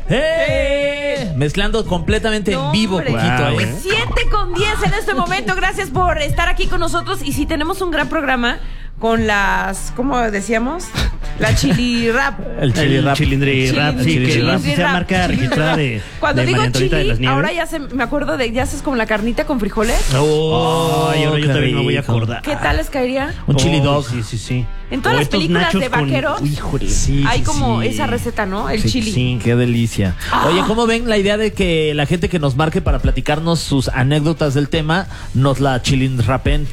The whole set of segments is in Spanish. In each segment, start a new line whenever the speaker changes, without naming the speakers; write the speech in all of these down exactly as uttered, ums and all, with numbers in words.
¡Eh! Mezclando completamente
No,
en vivo,
hombre.
poquito,
Wow,
¿eh?
¿eh?
siete con diez en este momento. Gracias por estar aquí con nosotros. Y sí, tenemos un gran programa con las, ¿cómo decíamos? La chili rap.
El chili
El
rap.
chilindri
Chili-
rap, sí,
chili
que
rap.
sea marca
Chili
registrada
rap.
de,
Cuando
de
digo
María Antonieta de
chili,
las Nieves.
ahora ya se, me acuerdo de, ya haces como la carnita con frijoles.
Oh,
Ay, ahora yo
qué
también me voy a
rico.
acordar.
¿Qué tal les caería?
Un chili
Oh,
dog.
Sí, sí, sí.
En todas
O
las
estos
películas
nachos
de
con-
vaqueros,
Híjole.
Sí,
hay
sí,
como
sí.
esa receta, ¿no? El
Sí,
chili.
Sí, qué delicia. Oye, ¿cómo ven la idea de que la gente que nos marque para platicarnos sus anécdotas del tema nos la chilindrapen?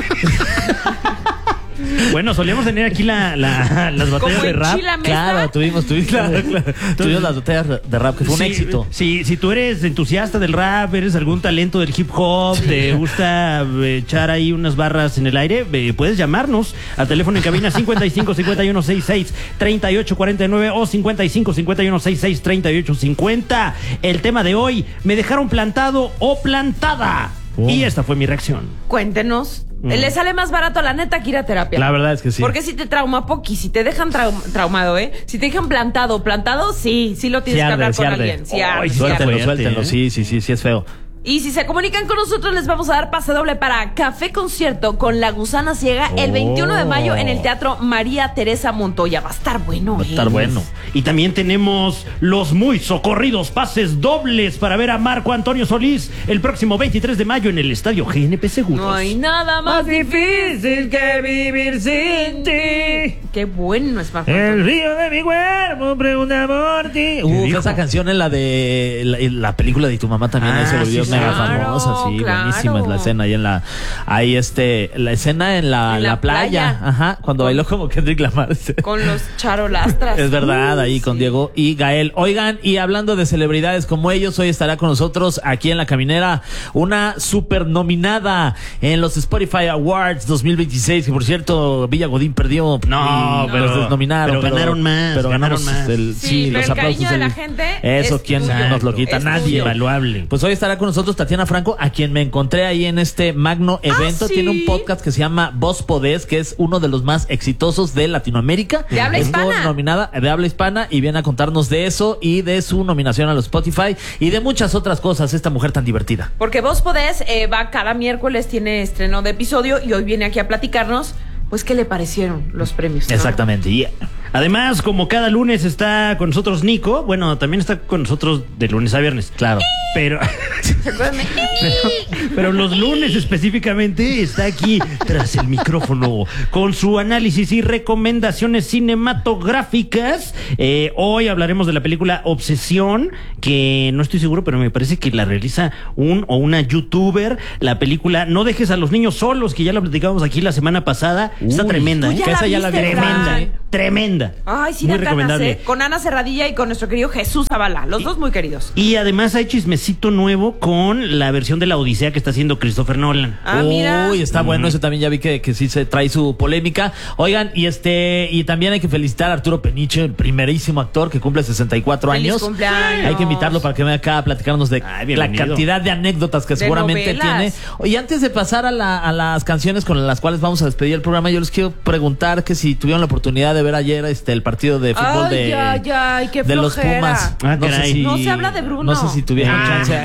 Bueno, solíamos tener aquí la, la- las batallas
Como
de
en
rap.
Chila Mesa.
Claro, tuvimos, tuvimos, claro, claro. Tuvimos las botellas de rap, que fue un
Sí,
éxito.
Sí, si tú eres entusiasta del rap, eres algún talento del hip hop, te gusta eh, echar ahí unas barras en el aire, eh, puedes llamarnos al teléfono en cabina cincuenta y cinco, cincuenta y uno, sesenta y seis, treinta y ocho, cuarenta y nueve o cincuenta y cinco, cincuenta y uno, sesenta y seis, treinta y ocho, cincuenta. El tema de hoy, ¿me dejaron plantado o plantada?
Oh.
Y esta fue mi reacción.
Cuéntenos.
Mm.
Le sale más barato a la neta que ir a terapia.
La verdad es que sí.
Porque si te trauma poqui, si te dejan trau- traumado, ¿eh? Si te dejan plantado, plantado, sí, sí lo tienes
Sí
que
arde,
hablar
sí
con
arde.
alguien. Sí
Ay,
arde, sí
Suéltenlo,
arde.
fuerte,
suéltenlo.
¿eh?
Sí, sí, sí, sí es feo.
Y si se comunican con nosotros, les vamos a dar pase doble para Café Concierto con La Gusana Ciega el
Oh.
veintiuno de mayo en el Teatro María Teresa Montoya. Va a estar bueno,
Va a estar
¿eh?
bueno.
Y también tenemos los muy socorridos pases dobles para ver a Marco Antonio Solís el próximo veintitrés de mayo en el Estadio G N P Seguros.
No hay nada más difícil que vivir sin ti. Qué bueno es Marco Antonio.
río de mi cuerpo pregunta por ti.
Uf,
dijo?
esa canción en la de la, en la película de Tu Mamá también
Ah,
se volvió
sí,
mega
claro,
famosa, sí,
claro.
buenísima es la escena ahí en la ahí este la escena en la,
En la
la playa,
playa.
ajá, cuando
Con-
bailó como Kendrick Lamar.
Con los charolastras.
Es verdad, ahí
Uh,
con
sí.
Diego y Gael. Oigan, y hablando de celebridades como ellos, hoy estará con nosotros aquí en La Caminera una super nominada en los Spotify Awards dos mil veintiséis, que por cierto, Villa Godín perdió.
No,
y
pero-
los desnominaron.
pero ganaron más,
Pero
ganaron
ganamos
más.
el-
Sí,
sí,
pero
los
el
aplausos.
cariño de la
del-
gente
Eso,
es
¿quién
tuyo.
nos lo quita?
Es
Nadie.
tuyo.
Invaluable.
Pues hoy estará con nosotros Tatiana Franco, a quien me encontré ahí en este magno evento.
Ah, ¿sí?
Tiene un podcast que se llama Voz Podés, que es uno de los más exitosos de Latinoamérica.
De habla
Estuvo
hispana.
nominada de habla hispana y viene a contarnos de eso y de su nominación a los Spotify y de muchas otras cosas. Esta mujer tan divertida.
Porque vos podés, eh, va cada miércoles, tiene estreno de episodio y hoy viene aquí a platicarnos, pues, qué le parecieron los premios. ¿no?
Exactamente. Y
Además, como cada lunes está con nosotros Nico, bueno, también está con nosotros de lunes a viernes.
claro.
Pero,
¿Se acuerdan de-
pero, pero los lunes específicamente está aquí tras el micrófono con su análisis y recomendaciones cinematográficas. Eh, hoy hablaremos de la película Obsesión, que no estoy seguro, pero me parece que la realiza un o una youtuber. La película No dejes a los niños solos, que ya la platicamos aquí la semana pasada. Está
Uy,
tremenda,
tú
¿eh?
ya
Que
la
esa ya la vi.
viste,
Tremenda,
Fran.
¿eh? Tremenda.
Ay, sí,
Muy
dan ganas,
recomendable.
¿eh? Con Ana Serradilla y con nuestro querido Jesús Zavala, los dos muy queridos.
Y además hay chismecito nuevo con la versión de la Odisea que está haciendo Christopher Nolan.
Ah, mira.
Uy, está bueno, eso también ya vi que, que sí se trae su polémica. Oigan, y este, y también hay que felicitar a Arturo Peniche, el primerísimo actor que cumple sesenta y cuatro
Feliz
años.
cumpleaños.
Hay que invitarlo para que venga acá a platicarnos de
Ay,
la
bienvenido.
cantidad de anécdotas que
De
seguramente
novelas.
tiene. Oye, antes de pasar a, la- a las canciones con las cuales vamos a despedir el programa, yo les quiero preguntar que si tuvieron la oportunidad de ver ayer este el partido de fútbol
Ay,
de,
ay, ay, qué
de los
flojera.
Pumas.
Ah,
no sé
caray.
si,
No se habla de Bruno.
No sé si tuvieron
Ah.
chance.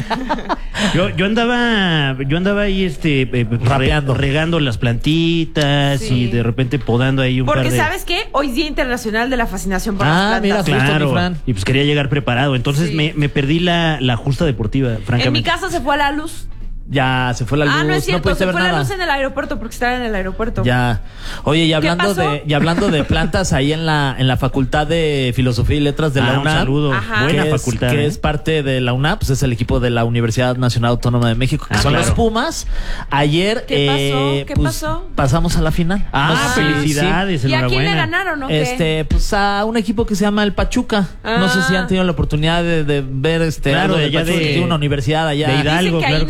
Yo, yo andaba, yo andaba ahí este eh, re-
Rapeando.
regando las plantitas
Sí.
y de repente podando ahí un
Porque,
par de.
¿sabes qué? Hoy es Día Internacional de la Fascinación por
Ah,
las
mira,
plantas.
justo, mi
Claro,
Fran.
y pues quería llegar preparado. Entonces
Sí.
me, me perdí la, la justa deportiva,
En mi
francamente.
casa se fue a la luz.
Ya se fue la luz.
Ah, no es cierto,
pudiste
se
ver
fue
nada.
la luz en el aeropuerto porque estaba en el aeropuerto.
Ya. Oye, y hablando
pasó?
de y hablando de plantas ahí en la en la Facultad de Filosofía y Letras de
Ah,
la
un
UNAM.
saludo.
Ajá.
Buena
que es-
facultad.
que
¿eh?
es parte de la UNAM, pues es el equipo de la Universidad Nacional Autónoma de México, que
Ah,
son
claro.
los Pumas. Ayer
¿Qué pasó?
eh,
¿Qué
pues,
pasó?
pasamos a la final.
Ah,
No sé si-
felicidades,
¿Y a quién le
enhorabuena.
ganaron o qué?
Este, pues a un equipo que se llama el Pachuca.
Ah.
No sé si han tenido la oportunidad de, de ver este
Claro,
algo
de
del
allá
Pachuca,
de-
que tiene una universidad allá.
de Hidalgo,
Dicen que ahí
claro que sí.
nació el
Hidalgo.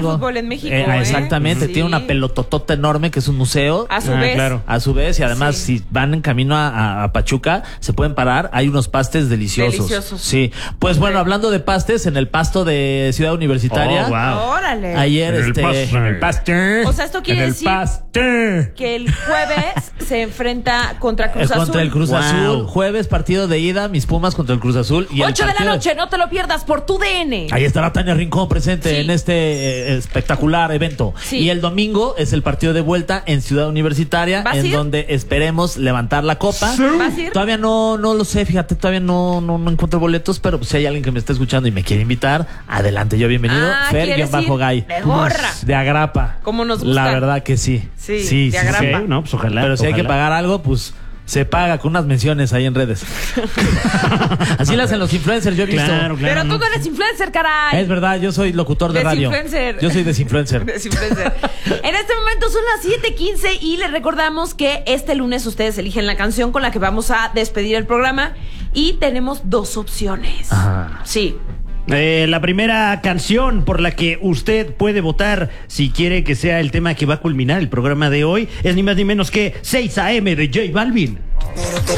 México.
fútbol en México,
Eh,
¿eh?
Exactamente,
Sí.
tiene una pelototota enorme que es un museo.
A su
Ah,
vez.
claro.
A su vez, y además,
Sí.
si van en camino a, a- a Pachuca, se pueden parar. Hay unos pastes deliciosos.
Deliciosos.
Sí. Pues bueno,
Ok.
hablando de pastes, en el pasto de Ciudad Universitaria.
Oh, wow.
Órale.
Ayer,
En el
este.
paste.
En el paste.
O sea, esto quiere
En el
decir
paste.
que el jueves se enfrenta contra Cruz
Es
Azul.
contra el Cruz
Wow.
Azul. Jueves, partido de ida, mis Pumas contra el Cruz Azul. Y el
ocho de la
partido-
noche, no te lo pierdas por tu D N.
Ahí estará Tania Rincón presente
Sí.
en este eh, espectacular evento.
Sí.
Y el domingo es el partido de vuelta en Ciudad Universitaria,
¿Vas a
en
ir?
donde esperemos levantar la copa.
¿Vas a ir?
Todavía no, no lo sé, fíjate, todavía no, no, no encuentro boletos, pero pues, si hay alguien que me está escuchando y me quiere invitar, adelante, yo bienvenido.
Ah,
Fer,
¿quieres
guión bajo
ir?
Gay.
De gorra.
De agrapa.
Como nos gusta.
La verdad que sí.
Sí, de agrapa.
Ok, no, pues ojalá.
Pero si hay que
ojalá.
pagar algo, pues se paga con unas menciones ahí en redes. Así lo hacen los influencers, yo he visto.
Claro, claro.
Pero tú no eres influencer, caray.
Es verdad, yo soy locutor de radio.
Desinfluencer.
Yo soy desinfluencer.
Desinfluencer. En este momento son las siete quince y les recordamos que este lunes ustedes eligen la canción con la que vamos a despedir el programa y tenemos dos opciones.
Ajá.
Sí.
Eh, la primera canción por la que usted puede votar si quiere que sea el tema que va a culminar el programa de hoy es ni más ni menos que seis a eme de J Balvin.
Pero te